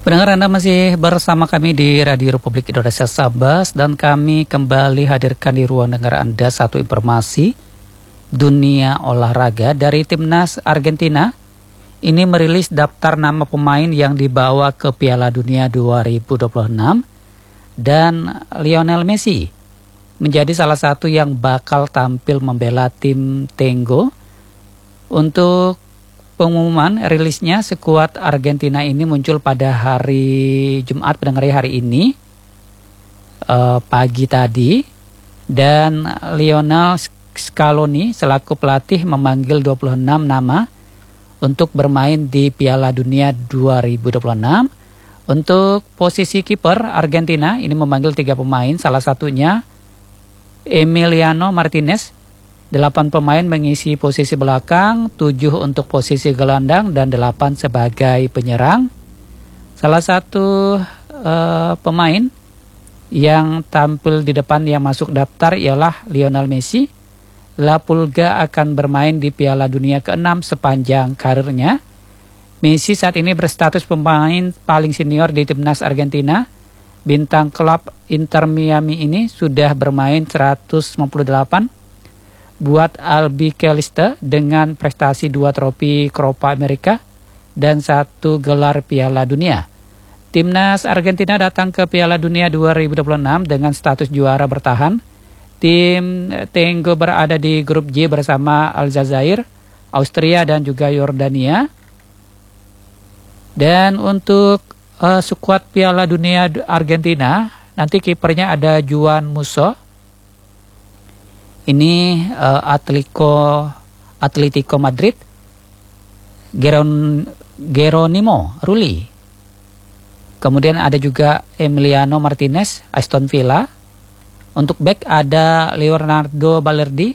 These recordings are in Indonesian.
Pendengar, Anda masih bersama kami di Radio Republik Indonesia Sabas, dan kami kembali hadirkan di ruang dengar Anda satu informasi dunia olahraga dari Timnas Argentina. Ini merilis daftar nama pemain yang dibawa ke Piala Dunia 2026 dan Lionel Messi menjadi salah satu yang bakal tampil membela tim Tengo. Untuk pengumuman rilisnya, skuad Argentina ini muncul pada hari Jumat, pendengar, hari ini pagi tadi, dan Lionel Scaloni selaku pelatih memanggil 26 nama untuk bermain di Piala Dunia 2026. Untuk posisi kiper, Argentina ini memanggil 3 pemain, salah satunya Emiliano Martinez. 8 pemain mengisi posisi belakang, 7 untuk posisi gelandang, dan 8 sebagai penyerang. Salah satu pemain yang tampil di depan yang masuk daftar ialah Lionel Messi. La Pulga akan bermain di Piala Dunia ke-6 sepanjang karirnya. Messi saat ini berstatus pemain paling senior di timnas Argentina. Bintang klub Inter Miami ini sudah bermain 158 buat Albiceleste dengan prestasi 2 trofi Copa America dan 1 gelar Piala Dunia. Timnas Argentina datang ke Piala Dunia 2026 dengan status juara bertahan. Tim Tengo berada di grup J bersama Aljazair, Austria, dan juga Yordania. Dan untuk skuad Piala Dunia Argentina, nanti kipernya ada Juan Musso. Ini Atletico Madrid, Geronimo Rulli. Kemudian ada juga Emiliano Martinez, Aston Villa. Untuk back ada Leonardo Balerdi.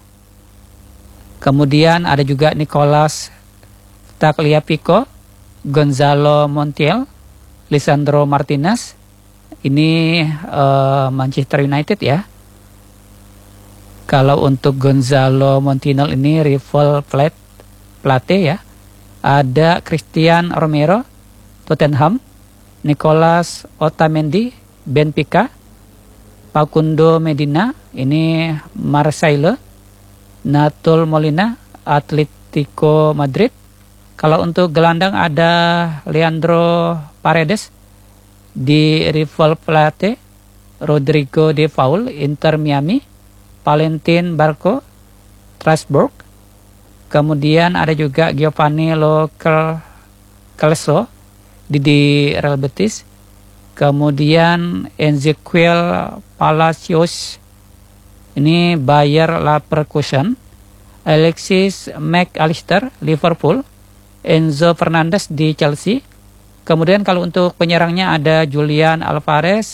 Kemudian ada juga Nicolas Tagliafico, Gonzalo Montiel, Lisandro Martinez. Ini Manchester United ya. Kalau untuk Gonzalo Montiel ini River Plate ya. Ada Christian Romero, Tottenham. Nicolas Otamendi, Benfica. Facundo Medina, ini Marseille. Natul Molina, Atletico Madrid. Kalau untuk gelandang ada Leandro Paredes di River Plate. Rodrigo de Paul, Inter Miami. Valentin Barco, Strasbourg. Kemudian ada juga Giovanni Lo Celso di Real Betis. Kemudian Ezequiel Palacios, ini Bayer Leverkusen. Alexis McAllister, Liverpool. Enzo Fernandez di Chelsea. Kemudian kalau untuk penyerangnya ada Julian Alvarez,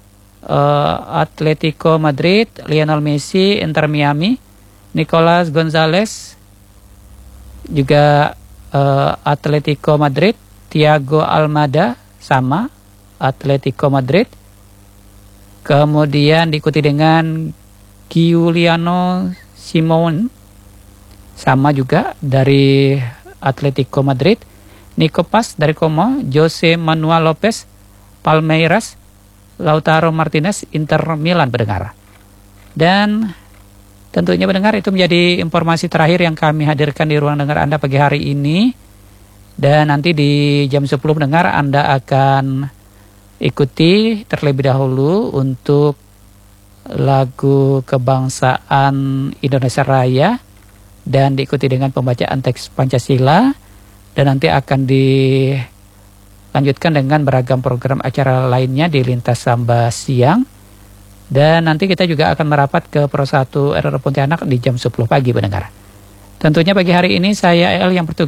Atletico Madrid. Lionel Messi, Inter Miami. Nicolas Gonzalez juga Atletico Madrid. Thiago Almada sama Atletico Madrid. Kemudian diikuti dengan Giuliano Simon sama juga dari Atletico Madrid. Nico Paz dari Como. Jose Manuel Lopez, Palmeiras. Lautaro Martinez, Inter Milan, pendengar. Dan tentunya pendengar, itu menjadi informasi terakhir yang kami hadirkan di ruang dengar Anda pagi hari ini. Dan nanti di jam 10 pendengar Anda akan ikuti terlebih dahulu untuk lagu kebangsaan Indonesia Raya dan diikuti dengan pembacaan teks Pancasila. Dan nanti akan dilanjutkan dengan beragam program acara lainnya di Lintas Samba Siang. Dan nanti kita juga akan merapat ke Pro 1 RR Pontianak di jam 10 pagi, pendengar. Tentunya pagi hari ini saya El yang bertugas